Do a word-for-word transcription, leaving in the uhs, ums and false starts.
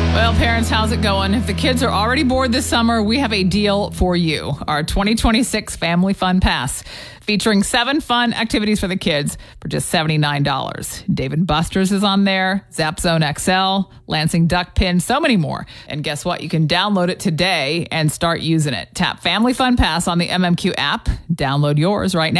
Well, parents, how's it going? If the kids are already bored this summer, we have a deal for you. Our twenty twenty-six Family Fun Pass, featuring seven fun activities for the kids for just seventy-nine dollars. Dave and Buster's is on there, Zap Zone X L, Lansing Duck Pin, so many more. And guess what? You can download it today and start using it. Tap Family Fun Pass on the M M Q app. Download yours right now.